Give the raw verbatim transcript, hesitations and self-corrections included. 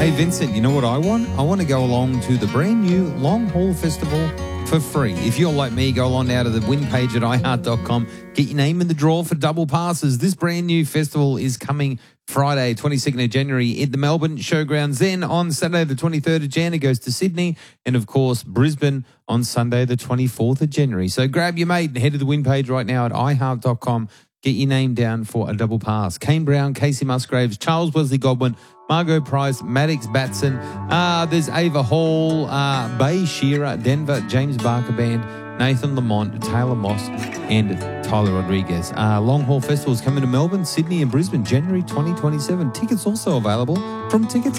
Hey, Vincent, you know what I want? I want to go along to the brand new Long Haul Festival for free. If you're like me, go along now to the win page at i heart dot com. Get your name in the draw for double passes. This brand new festival is coming Friday, twenty-second of January at the Melbourne Showgrounds. Then on Saturday, the twenty-third of January, it goes to Sydney. And, of course, Brisbane on Sunday, the twenty-fourth of January. So grab your mate and head to the win page right now at i heart dot com. Get your name down for a double pass. Kane Brown, Casey Musgraves, Charles Wesley Godwin, Margot Price, Maddox Batson. Uh, there's Ava Hall, uh, Bay Shearer, Denver, James Barker Band, Nathan Lamont, Taylor Moss, and Tyler Rodriguez. Uh, Long Haul Festival is coming to Melbourne, Sydney, and Brisbane, January twenty twenty-seven. Tickets also available from Tickets.